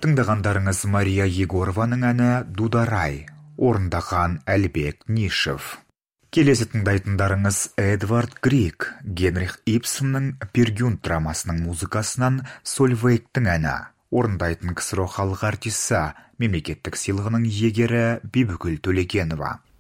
Тыңдағандарыңыз Мария Егорованың әні «Дударай», орындаған Әлбек Нишев. Келесі тыңдайтындарыңыз Эдвард Григ, Генрих Ибсеннің «Пергюнд» драмасының музыкасынан Сольвейктің әні, орындайтын КСРО халық артисі, мемлекеттік сыйлығының иегері Бибігүл Төлегенова.